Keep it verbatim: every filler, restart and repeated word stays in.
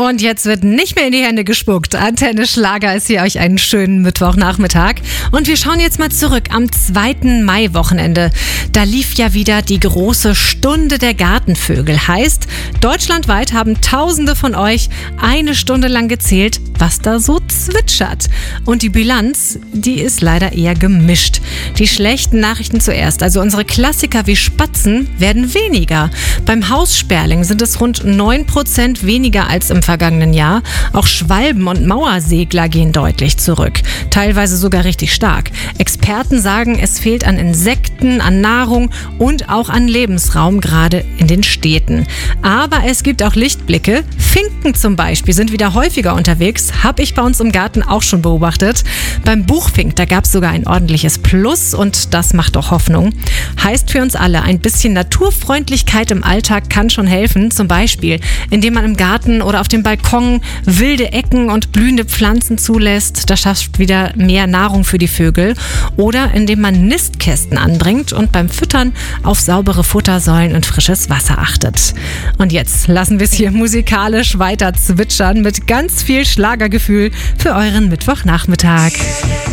Und jetzt wird nicht mehr in die Hände gespuckt. Antenne Schlager ist hier euch einen schönen Mittwochnachmittag. Und wir schauen jetzt mal zurück am zweiten Mai-Wochenende. Da lief ja wieder die große Stunde der Gartenvögel. Heißt, deutschlandweit haben Tausende von euch eine Stunde lang gezählt, was da so zwitschert. Und die Bilanz, die ist leider eher gemischt. Die schlechten Nachrichten zuerst. Also unsere Klassiker wie Spatzen werden weniger. Beim Haussperling sind es rund neun Prozent weniger als im vergangenen Jahr. Auch Schwalben und Mauersegler gehen deutlich zurück. Teilweise sogar richtig stark. Experten sagen, es fehlt an Insekten, an Nahrung und auch an Lebensraum, gerade in den Städten. Aber es gibt auch Lichtblicke. Finken zum Beispiel sind wieder häufiger unterwegs. Habe ich bei uns im Garten auch schon beobachtet. Beim Buchfink, da gab es sogar ein ordentliches Plus und das macht auch Hoffnung. Heißt für uns alle, ein bisschen Naturfreundlichkeit im Alltag kann schon helfen. Zum Beispiel, indem man im Garten oder auf dem Balkon wilde Ecken und blühende Pflanzen zulässt. Das schafft wieder mehr Nahrung für die Vögel. Oder indem man Nistkästen anbringt und beim Füttern auf saubere Futtersäulen und frisches Wasser achtet. Und jetzt lassen wir es hier musikalisch weiter zwitschern mit ganz viel Schlagergefühl für euren Mittwochnachmittag.